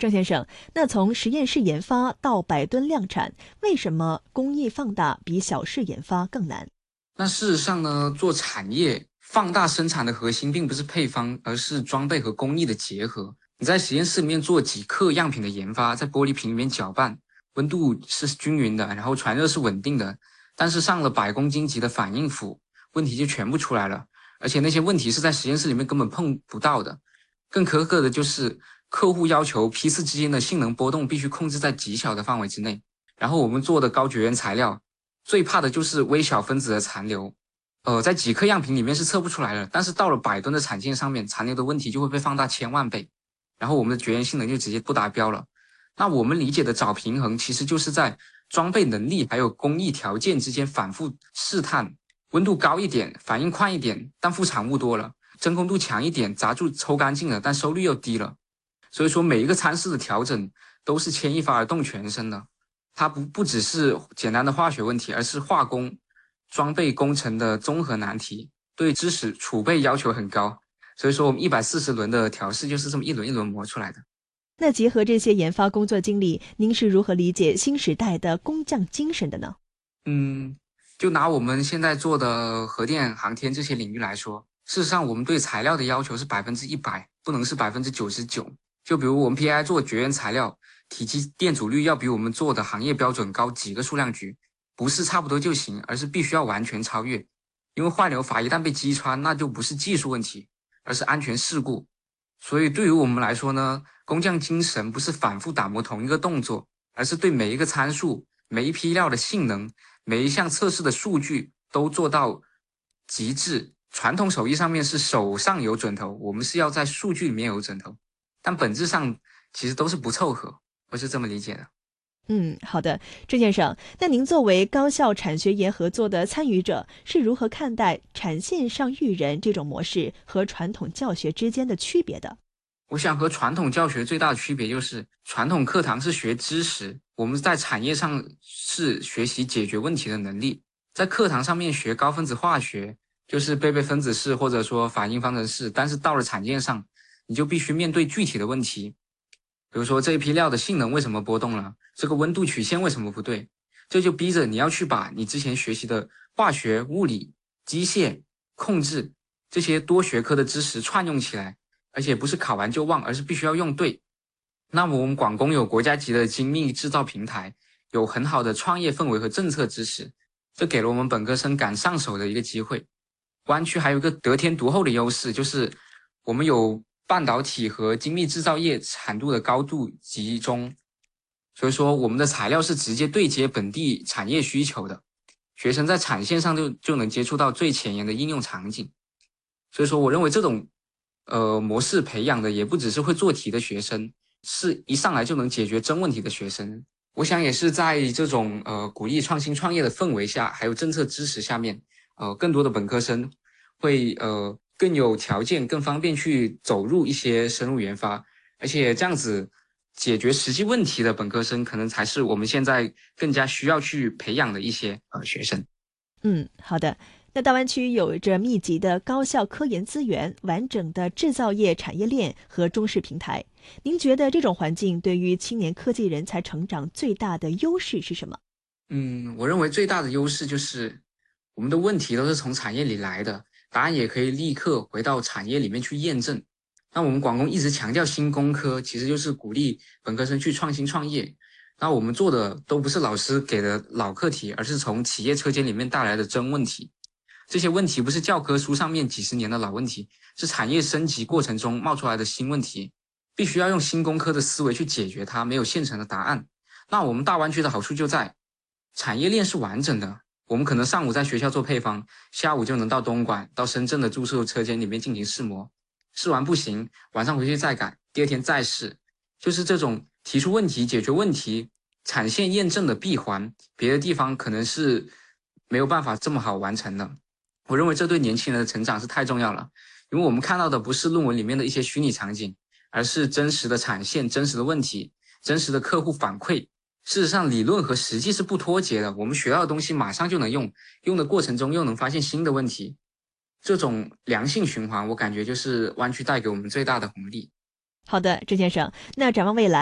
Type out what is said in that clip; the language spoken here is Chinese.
郑先生，那从实验室研发到百吨量产，为什么工艺放大比小试研发更难？ 那事实上呢，做产业放大生产的核心并不是配方，而是装备和工艺的结合。你在实验室里面做几克样品的研发，在玻璃瓶里面搅拌，温度是均匀的，然后传热是稳定的，但是上了100公斤级的反应釜，问题就全部出来了。而且那些问题是在实验室里面根本碰不到的。更苛刻的就是客户要求批次之间的性能波动必须控制在极小的范围之内。然后我们做的高绝缘材料，最怕的就是微小分子的残留。在几克样品里面是测不出来的，但是到了100吨的产线上面，残留的问题就会被放大1000万倍，然后我们的绝缘性能就直接不达标了。那我们理解的找平衡，其实就是在装备能力还有工艺条件之间反复试探，温度高一点，反应快一点，但副产物多了；真空度强一点，砸铸抽干净了，但收率又低了。所以说每一个参数的调整都是牵一发而动全身的，它不只是简单的化学问题，而是化工、装备工程的综合难题，对知识储备要求很高。所以说我们140轮的调试就是这么一轮一轮磨出来的。 那结合这些研发工作经历，您是如何理解新时代的工匠精神的呢？ 就拿我们现在做的核电、航天这些领域来说，事实上我们对材料的要求是100%，不能是99%。就比如我们 PI 做绝缘材料，体积电阻率要比我们做的行业标准高几个数量级，不是差不多就行，而是必须要完全超越。因为坏流阀一旦被击穿，那就不是技术问题，而是安全事故。所以对于我们来说呢，工匠精神不是反复打磨同一个动作，而是对每一个参数、每一批料的性能、每一项测试的数据都做到极致。传统手艺上面是手上有准头，我们是要在数据里面有准头，但本质上其实都是不凑合，我是这么理解的。 好的，郑先生，那您作为高校产学研合作的参与者，是如何看待产线上育人这种模式和传统教学之间的区别的？ 我想和传统教学最大的区别就是，传统课堂是学知识，我们在产业上是学习解决问题的能力。在课堂上面学高分子化学，就是背背分子式或者说反应方程式，但是到了产业上，你就必须面对具体的问题，比如说这一批料的性能为什么波动了，这个温度曲线为什么不对，这就逼着你要去把你之前学习的化学、物理、机械、控制这些多学科的知识串用起来，而且不是考完就忘，而是必须要用对。那么我们广工有国家级的精密制造平台，有很好的创业氛围和政策支持，这给了我们本科生赶上手的一个机会。湾区还有一个得天独厚的优势，就是我们有半导体和精密制造业产度的高度集中，所以说我们的材料是直接对接本地产业需求的，学生在产线上就能接触到最前沿的应用场景。所以说我认为这种模式培养的也不只是会做题的学生，是一上来就能解决真问题的学生。我想也是在这种鼓励创新创业的氛围下，还有政策支持下面，更多的本科生会更有条件、更方便去走入一些生物研发，而且这样子解决实际问题的本科生，可能才是我们现在更加需要去培养的一些学生。 好的。那大湾区有着密集的高校科研资源、完整的制造业产业链和中式平台。您觉得这种环境对于青年科技人才成长最大的优势是什么？ 我认为最大的优势就是我们的问题都是从产业里来的，答案也可以立刻回到产业里面去验证。那我们广工一直强调新工科，其实就是鼓励本科生去创新创业。那我们做的都不是老师给的老课题，而是从企业车间里面带来的真问题。这些问题不是教科书上面几十年的老问题，是产业升级过程中冒出来的新问题，必须要用新工科的思维去解决它，没有现成的答案。那我们大湾区的好处就在产业链是完整的，我们可能上午在学校做配方，下午就能到东莞、到深圳的注塑车间里面进行试模，试完不行，晚上回去再改，第二天再试，就是这种提出问题、解决问题、产线验证的闭环，别的地方可能是没有办法这么好完成的。我认为这对年轻人的成长是太重要了，因为我们看到的不是论文里面的一些虚拟场景，而是真实的产线、真实的问题、真实的客户反馈。事实上，理论和实际是不脱节的，我们学到的东西马上就能用，用的过程中又能发现新的问题，这种良性循环，我感觉就是湾区带给我们最大的红利。 好的，郑先生，那展望未来，